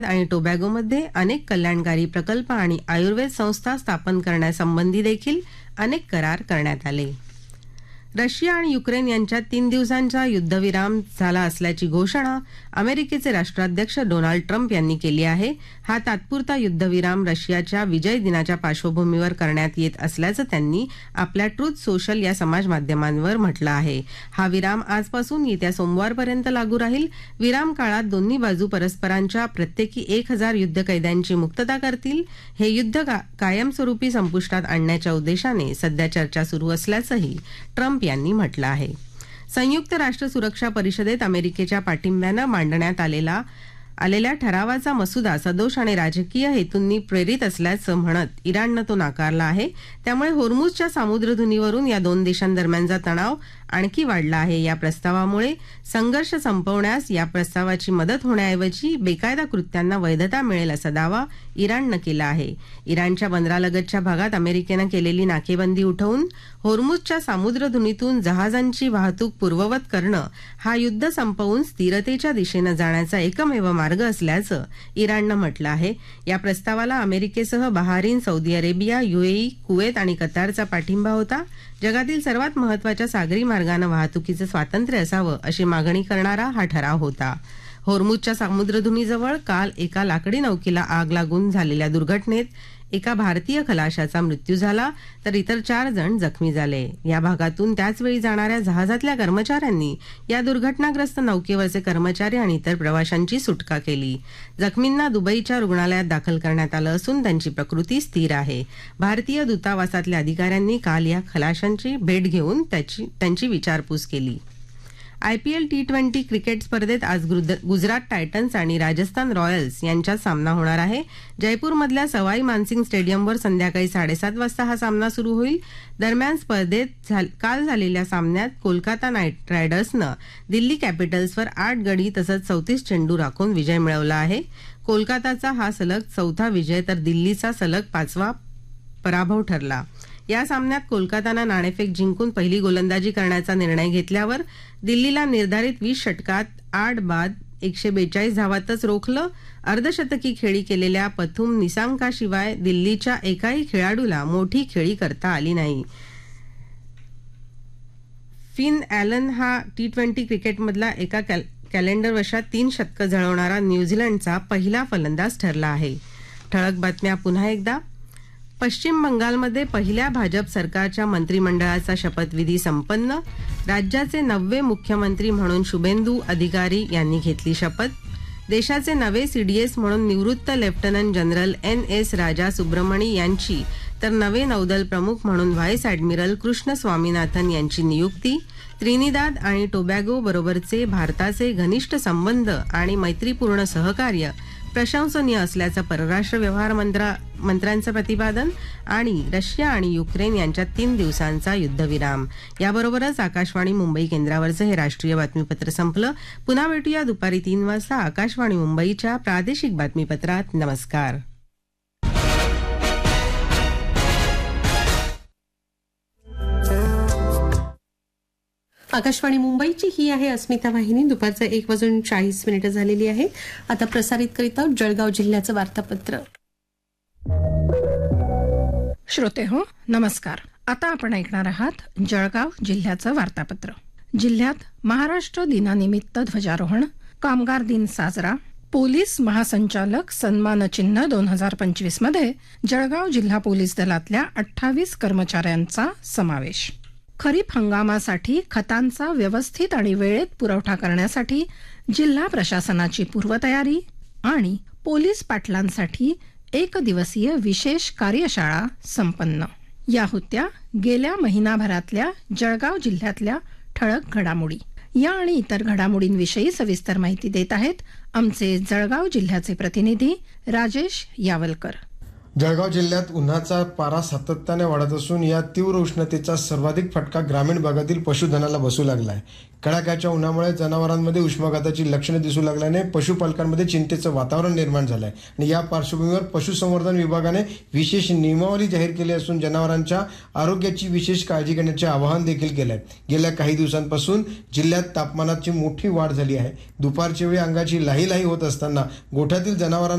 आणि टोबॅगोमध्ये अनेक कल्याणकारी प्रकल्प आणि आयुर्वेद संस्था स्थापन करण्यासंबंधी देखील अनेक करार करण्यात आले. रशिया आणि युक्रेन यांच्यात 3 दिवसांचा युद्धविराम झाला असल्याची घोषणा अमेरिकेचे राष्ट्राध्यक्ष डोनाल्ड ट्रम्प यांनी केली आहे. हा तात्पुरता युद्धविराम रशियाच्या विजय दिनाच्या पार्श्वभूमीवर करण्यात येत असल्याचं त्यांनी आपल्या ट्रूथ सोशल या समाज माध्यमांवर म्हटलं आहे. हा विराम आजपासून येत्या सोमवारपर्यंत लागू राहील. विराम काळात दोन्ही बाजू परस्परांच्या प्रत्येकी 1000 युद्धकैद्यांची मुक्तता करतील. हे युद्ध कायमस्वरूपी संपुष्टात आणण्याच्या उद्देशाने सध्या चर्चा सुरू असल्याचंही ट्रम्प यांनी म्हटलं आहे. संयुक्त राष्ट्र सुरक्षा परिषदेत अमेरिकेच्या पाठिंब्यानं मांडण्यात आलेल्या ठरावाचा मसुदा सदोष आणि राजकीय हेतूंनी प्रेरित असल्याचं म्हणत इराणनं तो नाकारला आहे. त्यामुळे होर्मुझच्या सामुद्रधुनीवरून या दोन देशांदरम्यानचा तणाव आणखी वाढला आहे. या प्रस्तावामुळे संघर्ष संपवण्यास या प्रस्तावाची मदत होण्याऐवजी बेकायदा कृत्यांना वैधता मिळेल असा दावा इराणनं केला आहे. इराणच्या बंदरालगतच्या भागात अमेरिकेनं केलेली नाकेबंदी उठवून होर्मुझच्या सामुद्रधुनीतून जहाजांची वाहतूक पूर्ववत करणं हा युद्ध संपवून स्थिरतेच्या दिशेनं जाण्याचा एकमेव मार्ग असल्याचं इराणनं म्हटलं आहे. या प्रस्तावाला अमेरिकेसह Bahrain, Saudi Arabia, UAE, Kuwait आणि कतारचा पाठिंबा होता. जगातील सर्वात महत्वाच्या सागरी मार्गानं वाहतुकीचं स्वातंत्र्य असावं अशी मागणी करणारा हा ठराव होता. होर्मुझच्या सामुद्रधुनीजवळ काल एका लाकडी नौकेला आग लागून झालेल्या दुर्घटनेत एका भारतीय खलाशाचा मृत्यू झाला तर इतर 4 जण जखमी झाले. या भागातून त्याचवेळी जाणाऱ्या जहाजातल्या कर्मचाऱ्यांनी या दुर्घटनाग्रस्त नौकेवरचे कर्मचारी आणि इतर प्रवाशांची सुटका केली. जखमींना दुबईच्या रुग्णालयात दाखल करण्यात आलं असून त्यांची प्रकृती स्थिर आहे. भारतीय दूतावासातल्या अधिकाऱ्यांनी काल या खलाशांची भेट घेऊन त्यांची विचारपूस केली. IPL T20 क्रिकेट स्पर्धेत आज गुजरात टायटन्स आणि राजस्थान रॉयल्स यांच्यात सामना होणार आहे. जयपूरमधल्या सवाई मानसिंग स्टेडियमवर संध्याकाळी 7:30 वाजता हा सामना सुरू होईल. दरम्यान स्पर्धेत काल झालेल्या सामन्यात कोलकाता नाईट रायडर्सनं दिल्ली कॅपिटल्सवर 8 गडी तसंच 34 चेंडू राखून विजय मिळवला आहे. कोलकाताचा हा सलग 4था विजय तर दिल्लीचा सलग 5वा पराभव ठरला. या सामन्यात कोलकातानं नाणेफेक जिंकून पहिली गोलंदाजी करण्याचा निर्णय घेतल्यावर दिल्लीला निर्धारित 20 षटकात 8 बाद 142 धावातच रोखलं. अर्धशतकी खेळी केलेल्या पथुम निसांकाशिवाय दिल्लीच्या एकाही खेळाडूला मोठी खेळी करता आली नाही. फिन ॲलन हा T20 क्रिकेटमधला एका कॅलेंडर वर्षात 3 शतकं झळवणारा न्यूझीलंडचा पहिला फलंदाज ठरला आहे. ठळक बातम्या पुन्हा एकदा. पश्चिम बंगालमध्ये पहिल्या भाजप सरकारच्या मंत्रिमंडळाचा शपथविधी संपन्न. राज्याचे 9वे मुख्यमंत्री म्हणून शुभेंदू अधिकारी यांनी घेतली शपथ. देशाचे नवे CDS म्हणून निवृत्त लेफ्टनंट जनरल NS राजा सुब्रमणी यांची तर नवे नौदल प्रमुख म्हणून व्हाईस ॲडमिरल कृष्ण स्वामीनाथन यांची नियुक्ती. त्रिनिदाद आणि टोबॅगो बरोबरचे भारताचे घनिष्ठ संबंध आणि मैत्रीपूर्ण सहकार्य प्रशंसनीय असल्याचं परराष्ट्र व्यवहार मंत्र्यांचं प्रतिपादन. आणि रशिया आणि युक्रेन यांच्यात 3 दिवसांचा युद्धविराम. याबरोबरच आकाशवाणी मुंबई केंद्रावरचं हे राष्ट्रीय बातमीपत्र संपलं. पुन्हा भेटूया दुपारी 3 वाजता आकाशवाणी मुंबईच्या प्रादेशिक बातमीपत्रात. नमस्कार. आकाशवाणी मुंबईची ही आहे अस्मिता वाहिनी. दुपारचं 1:40 झालेली आहे. आता प्रसारित करीत आहोत जळगाव जिल्ह्याचं वार्तापत्र. श्रोते हो, नमस्कार. आता आपण ऐकणार आहात जळगाव जिल्ह्याचं वार्तापत्र. जिल्ह्यात महाराष्ट्र दिनानिमित्त ध्वजारोहण, कामगार दिन साजरा, पोलीस महासंचालक सन्मानचिन्ह 2025 मध्ये जळगाव जिल्हा पोलीस दलातल्या 28 कर्मचाऱ्यांचा समावेश. खरीप हंगामासाठी खतांचा व्यवस्थित आणि वेळेत पुरवठा करण्यासाठी जिल्हा प्रशासनाची पूर्वतयारी आणि पोलीस पाटलांसाठी 1 दिवसीय विशेष कार्यशाळा संपन्न. या होत्या गेल्या महिनाभरातल्या जळगाव जिल्ह्यातल्या ठळक घडामोडी. या आणि इतर घडामोडींविषयी सविस्तर माहिती देत आहेत आमचे जळगाव जिल्ह्याचे प्रतिनिधी राजेश यावलकर. जळगाव जिल्ह्यात उन्हाचा पारा सातत्याने वाढत असून या तीव्र उष्णतेचा सर्वाधिक फटका ग्रामीण भागातील पशुधनाला बसू लागला आहे. कडाक्याच्या उन्हामुळे जनावरांमध्ये उष्माघाताची लक्षणे दिसू लागल्याने पशुपालकांमध्ये चिंतेचं वातावरण निर्माण झालं आहे. आणि या पार्श्वभूमीवर पशुसंवर्धन विभागाने विशेष नियमावली जाहीर केली असून जनावरांच्या आरोग्याची विशेष काळजी घेण्याचे आवाहन देखील केलं आहे. गेल्या काही दिवसांपासून जिल्ह्यात तापमानाची मोठी वाढ झाली आहे. दुपारच्या वेळी अंगाची लाही होत असताना गोठ्यातील जनावरांना